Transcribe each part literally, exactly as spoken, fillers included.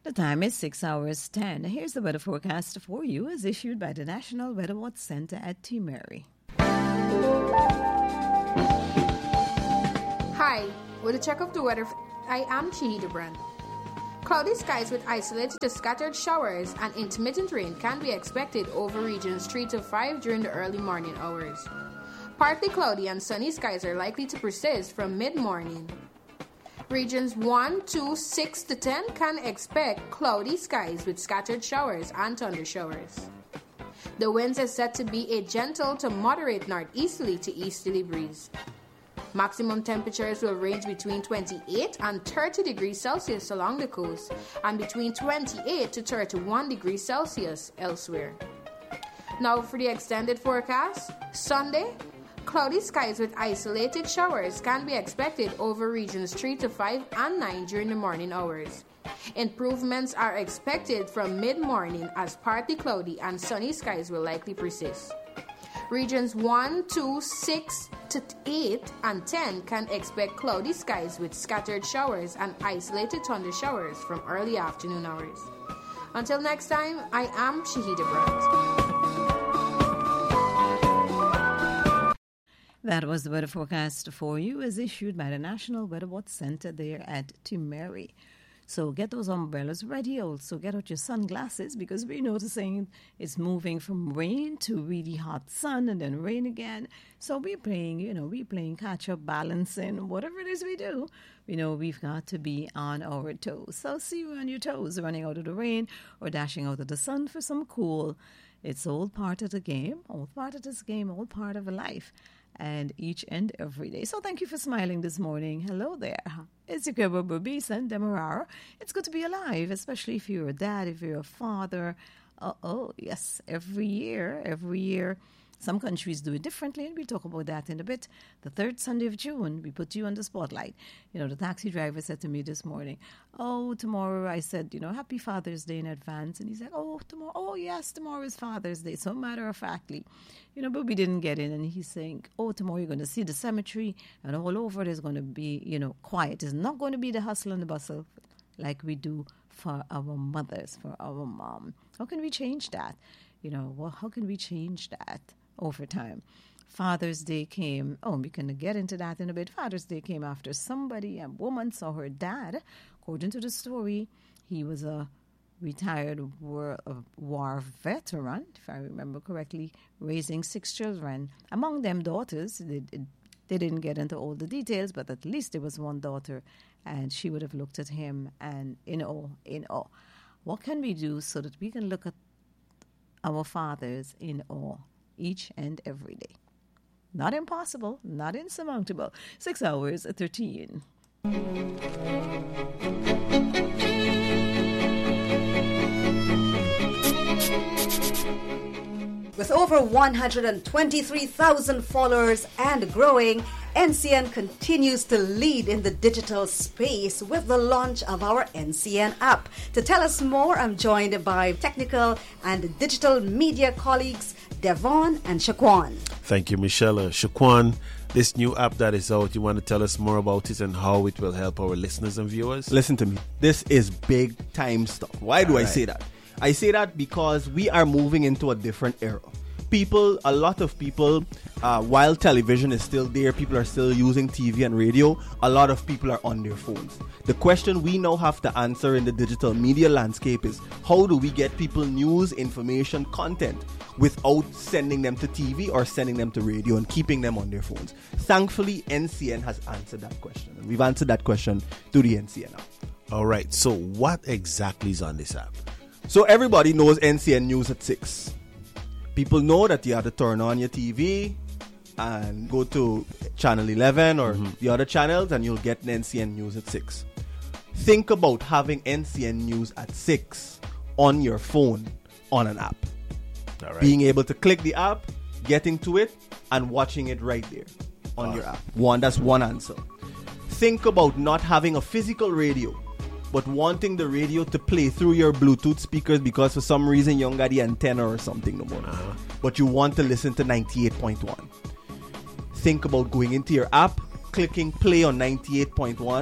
The time is six hours ten. Here's the weather forecast for you as issued by the National Weather Watch Center at Timeri. Hi, with a check of the weather, I am Shahida Brand. Cloudy skies with isolated to scattered showers and intermittent rain can be expected over regions three to five during the early morning hours. Partly cloudy and sunny skies are likely to persist from mid-morning. Regions one, two, six to ten can expect cloudy skies with scattered showers and thunder showers. The winds are set to be a gentle to moderate northeasterly to easterly breeze. Maximum temperatures will range between twenty-eight and thirty degrees Celsius along the coast and between twenty-eight to thirty-one degrees Celsius elsewhere. Now for the extended forecast, Sunday, cloudy skies with isolated showers can be expected over regions three to five and nine during the morning hours. Improvements are expected from mid-morning as partly cloudy and sunny skies will likely persist. Regions one, two, six to eight and ten can expect cloudy skies with scattered showers and isolated thunder showers from early afternoon hours. Until next time, I am Shahida Brandt. That was the weather forecast for you as issued by the National Weather Watch Center there at Timeri. So get those umbrellas ready. Also get out your sunglasses because we're noticing it's moving from rain to really hot sun and then rain again. So we're playing, you know, we're playing catch up, balancing, whatever it is we do. You know, we've got to be on our toes. So see you on your toes, running out of the rain or dashing out of the sun for some cool. It's all part of the game, all part of this game, all part of life. And each and every day. So thank you for smiling this morning. Hello there. It's your girl, Babisa and Demerara. It's good to be alive, especially if you're a dad, if you're a father. Uh, oh, yes, every year, every year. Some countries do it differently, and we'll talk about that in a bit. The third Sunday of June, we put you on the spotlight. You know, the taxi driver said to me this morning, oh, tomorrow, I said, you know, happy Father's Day in advance. And he said, oh, tomorrow, oh, yes, tomorrow is Father's Day. So matter-of-factly, you know, but we didn't get in. And he's saying, oh, tomorrow you're going to see the cemetery, and all over there's going to be, you know, quiet. It's not going to be the hustle and the bustle like we do for our mothers, for our mom. How can we change that? You know, well, how can we change that over time? Father's Day came, oh, we can get into that in a bit. Father's Day came after somebody, a woman saw her dad. According to the story, he was a retired war, uh, war veteran, if I remember correctly, raising six children. Among them, daughters. They, they didn't get into all the details, but at least there was one daughter, and she would have looked at him and in awe, in awe. What can we do so that we can look at our fathers in awe each and every day? Not impossible, not insurmountable. Six hours at thirteen. With over one hundred twenty-three thousand followers and growing, N C N continues to lead in the digital space with the launch of our N C N app. To tell us more, I'm joined by technical and digital media colleagues Devon and Shaquan. Thank you, Michelle. Uh, Shaquan, this new app that is out, you want to tell us more about it and how it will help our listeners and viewers? Listen to me. This is big time stuff. Why do All I right. say that? I say that because we are moving into a different era. People, a lot of people, uh, while television is still there, people are still using T V and radio, a lot of people are on their phones. The question we now have to answer in the digital media landscape is, how do we get people news, information, content without sending them to T V or sending them to radio and keeping them on their phones? Thankfully, N C N has answered that question. And we've answered that question through the N C N app. All right. So what exactly is on this app? So everybody knows N C N News at six. People know that you have to turn on your T V and go to channel eleven or mm-hmm. the other channels and you'll get N C N News at six. Think about having N C N News at six on your phone on an app. All right. Being able to click the app, getting to it, and watching it right there on oh. your app. One, that's one answer. Think about not having a physical radio, but wanting the radio to play through your Bluetooth speakers because for some reason you don't got the antenna or something no more. Uh-huh. But you want to listen to ninety-eight point one. Think about going into your app, clicking play on ninety-eight point one,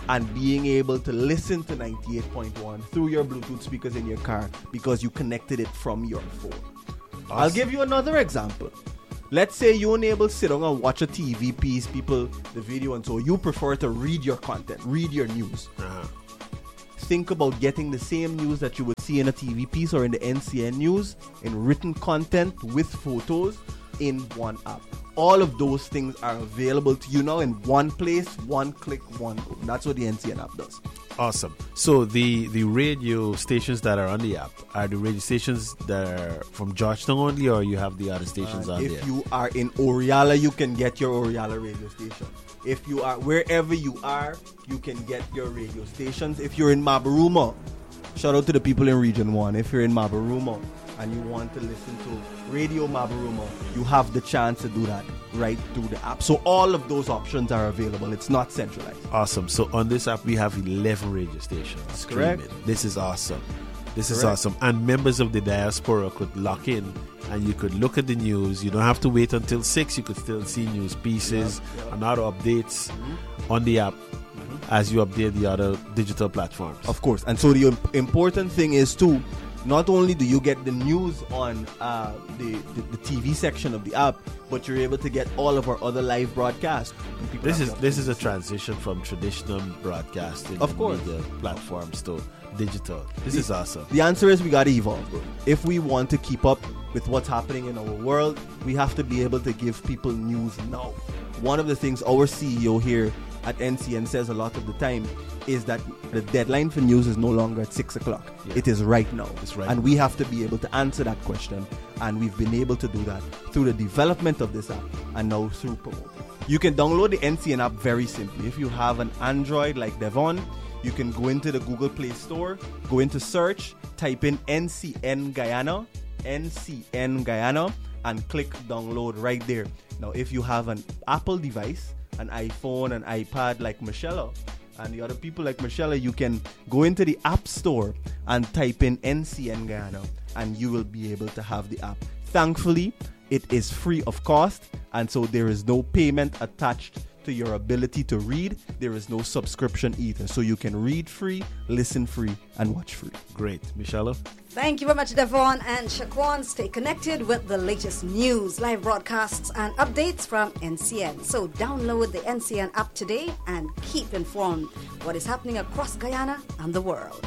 and being able to listen to ninety-eight point one through your Bluetooth speakers in your car because you connected it from your phone. Awesome. I'll give you another example. Let's say you're unable to sit down and watch a T V piece, people, the video, and so you prefer to read your content, read your news. Uh-huh. Think about getting the same news that you would see in a T V piece or in the N C N news in written content with photos in one app. All of those things are available to you now in one place, one click, one go. That's what the N C N app does. Awesome. So the, the radio stations that are on the app are the radio stations that are from Georgetown only, or you have the other stations uh, on if there? If you are in Oriala, you can get your Oriala radio station. If you are wherever you are, you can get your radio stations. If you're in Mabaruma, shout out to the people in Region one. If you're in Mabaruma and you want to listen to Radio Mabaruma, you have the chance to do that right through the app. So all of those options are available. It's not centralized. Awesome. So on this app, we have eleven radio stations. That's correct. This is awesome. This correct. is awesome. And members of the diaspora could lock in and you could look at the news. You don't have to wait until six. You could still see news pieces yep, yep. and other updates mm-hmm. on the app mm-hmm. as you update the other digital platforms. Of course. And so the important thing is too, not only do you get the news on uh, the, the, the T V section of the app, but you're able to get all of our other live broadcasts. This is this is a transition from traditional broadcasting of course. media platforms to digital. This the, is awesome. The answer is we got to evolve, bro. If we want to keep up with what's happening in our world, we have to be able to give people news now. One of the things our C E O here at N C N says a lot of the time is that the deadline for news is no longer at six o'clock. Yeah. It is right now. It's right and now. we have to be able to answer that question. And we've been able to do that through the development of this app and now through promoting. You can download the N C N app very simply. If you have an Android like Devon, you can go into the Google Play Store, go into search, type in N C N Guyana, N C N Guyana, and click download right there. Now, if you have an Apple device, an iPhone, an iPad like Michelle and the other people like Michelle, you can go into the App Store and type in N C N Guyana and you will be able to have the app. Thankfully, it is free of cost, and so there is no payment attached to your ability to read. There is no subscription either. So you can read free, listen free, and watch free. Great. Michelle? Thank you very much, Devon and Shaquan. Stay connected with the latest news, live broadcasts, and updates from N C N. So download the N C N app today and keep informed what is happening across Guyana and the world.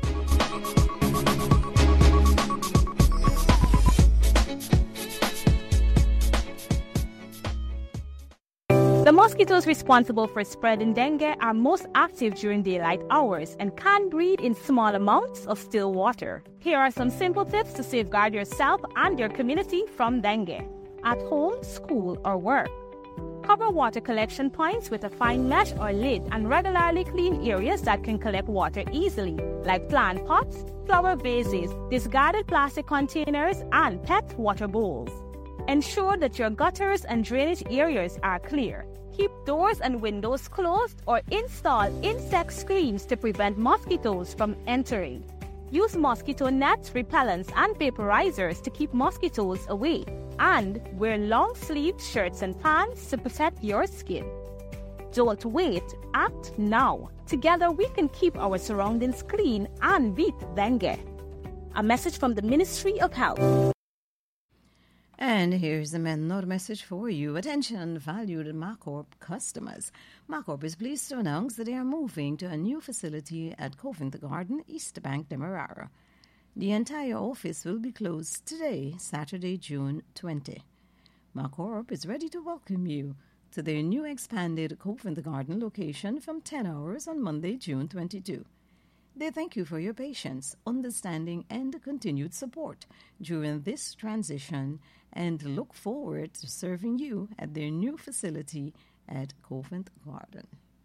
The mosquitoes responsible for spreading dengue are most active during daylight hours and can breed in small amounts of still water. Here are some simple tips to safeguard yourself and your community from dengue. At home, school, or work. Cover water collection points with a fine mesh or lid and regularly clean areas that can collect water easily, like plant pots, flower vases, discarded plastic containers, and pet water bowls. Ensure that your gutters and drainage areas are clear. Keep doors and windows closed or install insect screens to prevent mosquitoes from entering. Use mosquito nets, repellents, and vaporizers to keep mosquitoes away. And wear long-sleeved shirts and pants to protect your skin. Don't wait, act now. Together we can keep our surroundings clean and beat dengue. A message from the Ministry of Health. And here's a another message for you. Attention, valued Macorp customers. Macorp is pleased to announce that they are moving to a new facility at Covent Garden, East Bank, Demerara. The entire office will be closed today, Saturday, June twentieth. Macorp is ready to welcome you to their new expanded Covent Garden location from ten hours on Monday, June twenty-second. They thank you for your patience, understanding, and continued support during this transition and look forward to serving you at their new facility at Covent Garden.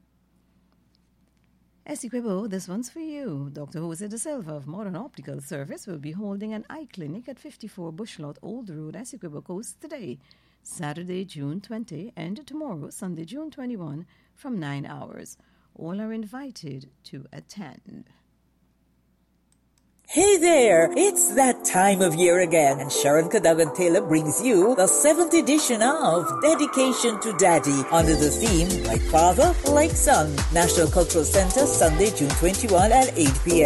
Essequibo, this one's for you. Doctor Jose de Silva of Modern Optical Service will be holding an eye clinic at fifty-four Bushlot Old Road, Essequibo Coast today, Saturday, June twentieth, and tomorrow, Sunday, June twenty-first, from nine hours. All are invited to attend. Hey there! It's that time of year again, and Sharon Cadogan Taylor brings you the seventh edition of Dedication to Daddy under the theme Like Father, Like Son. National Cultural Center, Sunday, June twenty-first at eight p.m.